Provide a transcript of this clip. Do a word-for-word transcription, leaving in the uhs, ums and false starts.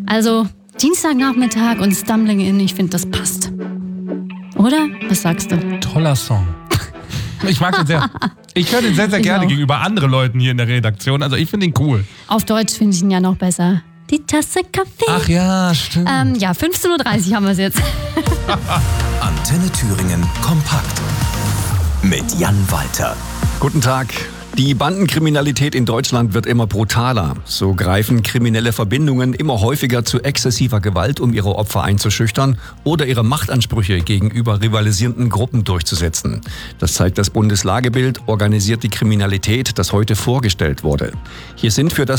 Also Dienstagnachmittag und Stumbling In, ich finde, das passt. Oder? Was sagst du? Toller Song. Ich mag den sehr. Ich höre den sehr, sehr Ich gerne auch. gegenüber anderen Leuten hier in der Redaktion. Also ich finde ihn cool. Auf Deutsch finde ich ihn ja noch besser. Die Tasse Kaffee. Ach ja, stimmt. Ähm, ja, fünfzehn Uhr dreißig haben wir es jetzt. Antenne Thüringen kompakt mit Jan Walter. Guten Tag. Die Bandenkriminalität in Deutschland wird immer brutaler. So greifen kriminelle Verbindungen immer häufiger zu exzessiver Gewalt, um ihre Opfer einzuschüchtern oder ihre Machtansprüche gegenüber rivalisierenden Gruppen durchzusetzen. Das zeigt das Bundeslagebild Organisiert die Kriminalität, das heute vorgestellt wurde. Hier sind für das